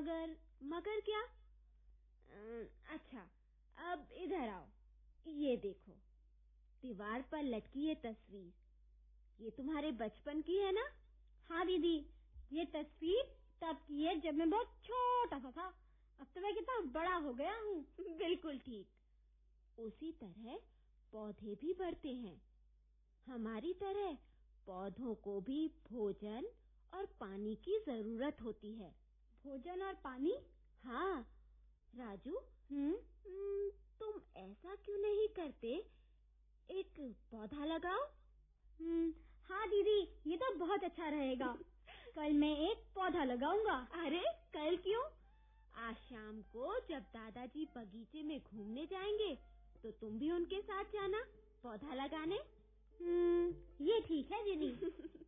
मगर क्या? अच्छा, अब इधर आओ। ये देखो, दीवार पर लटकी ये तस्वीर, ये तुम्हारे बचपन की है ना? हाँ दीदी, ये तस्वीर तब की है जब मैं बहुत छोटा सा था। अब तो मैं कितना बड़ा हो गया हूँ। बिल्कुल ठीक। उसी तरह पौधे भी बढ़ते हैं। हमारी तरह पौधों को भी भोजन और पानी की जरूरत होती है। भोजन और पानी? हाँ राजू, तुम ऐसा क्यों नहीं करते, एक पौधा लगाओ? हाँ दीदी, ये तो बहुत अच्छा रहेगा। कल मैं एक पौधा लगाऊंगा। अरे कल क्यों? आज शाम को जब दादाजी बगीचे में घूमने जाएंगे तो तुम भी उनके साथ जाना पौधा लगाने। ये ठीक है दीदी।